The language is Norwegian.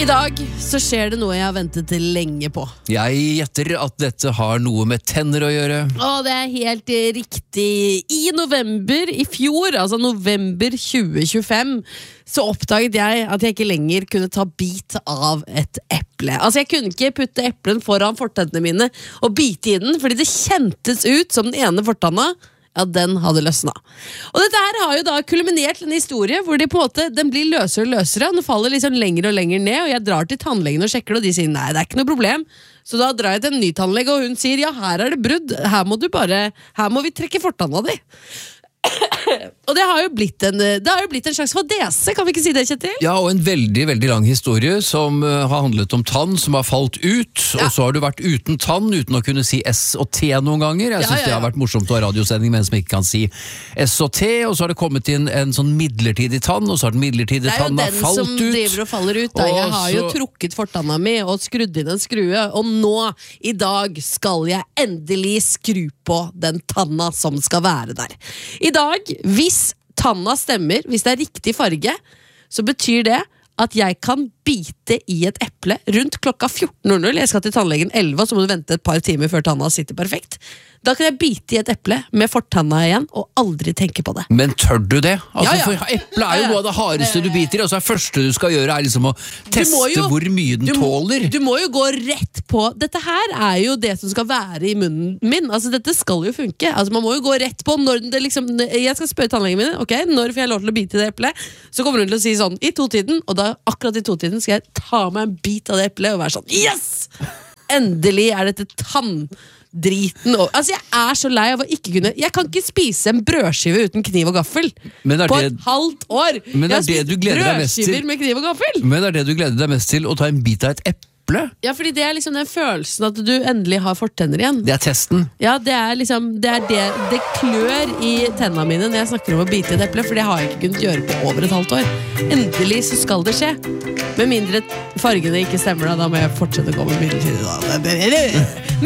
I dag så skjer det noe jeg har ventet til lenge på. Jeg gjetter at dette har noe med tenner å gjøre. Det er helt riktig. I november i fjor, altså november 2025, så oppdaget jeg at jeg ikke lenger kunne ta bit av et eple. Altså jeg kunne ikke putte eplen foran fortennene mine og bite i den, fordi det kjentes ut som den ene fortanna. Ja, den hadde løsnet. Og dette her har jo da kulminert en historie hvor de på en måte, den blir løsere og løsere, og den faller liksom lenger og lenger ned, og jeg drar til tannlegen og sjekker, og de sier, nei, det er ikke noe problem. Så da drar jeg til en ny tannlege, og hun sier, ja, her er det brudd, her må vi trekke fortanna di. Og det har jo blitt en slags fadese, kan vi ikke si det, Kjetil? Ja, og en veldig, veldig lang historie som har handlet om tann som har falt ut, og så har du vært uten tann, uten å kunne si S og T noen ganger. Jeg synes det har vært morsomt å ha radiosending med en som ikke kan si S og T, og så har det kommet inn en sånn midlertidig tann, og så har den midlertidige tanna falt ut. Det er jo den som driver og faller ut. Da. Jeg har jo trukket fortanna mi og skrudd inn en skrue, og nå, i dag, skal jeg endelig skru på den tanna som skal være der. I dag, hvis tanna stemmer, hvis det er riktig farge, så betyr det at jeg kan bite i et eple rundt klokka 14:00. Jeg skal til tannlegen 11, og så må du vente et par timer før tanna sitter perfekt. Da kan jeg bite i et eple med fortanna igjen og aldri tenke på det. Men tør du det? Altså, for eple er jo noe av det hardeste du biter i, og så er det første du skal gjøre er liksom å teste hvor mye den tåler. Du må jo gå rett på. Dette her er jo det som skal være i munnen min. Altså, dette skal jo funke. Altså, man må jo gå rett på når det liksom, jeg skal spørre tannlegen min, ok, når får jeg lov til å bite i det eplet? Så kommer hun til å si sånn, i 2-tiden, og da akkurat i 2-tiden skal jeg ta meg en bit av det eplet og være sånn, yes! Endelig er dette tanndriten. Altså, jeg er så lei av å ikke kunne. Jeg kan ikke spise en brødskive uten kniv og gaffel på et halvt år. Men det er det du gleder deg mest til. Brødskiver med kniv og gaffel. Men det er det du gleder deg mest til, å ta en bit av et eple. Ja, fordi det er liksom den følelsen at du endelig har fortenner igjen. Det er testen. Ja, det er liksom det klør i tennene mine når jeg snakker om å bite i et eple, for det har jeg ikke kunnet gjøre på over et halvt år. Endelig så skal det skje. Med mindre fargene ikke stemmer, da må jeg fortsette å gå med midlertidig da.